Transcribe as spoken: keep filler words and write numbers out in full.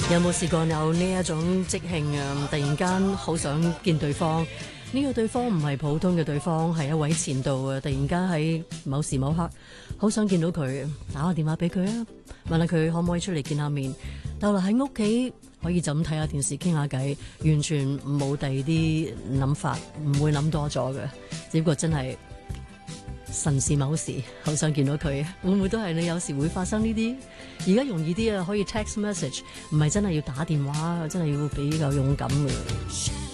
有冇試過有呢一種即興啊？突然間好想見對方，呢個對方唔係普通嘅對方，係一位前度啊！突然間喺某時某刻，好想見到佢，打個電話俾佢啊，問下佢可唔可以出嚟見下面。逗留喺屋企可以就咁睇下電視傾下偈，完全冇第二啲諗法，唔會諗多咗嘅。只不過真係神是某時，好想見到佢，會唔會都係你有時會發生呢啲？而家容易啲啊，可以 text message，唔係真係要打電話，真係要比較勇敢嘅。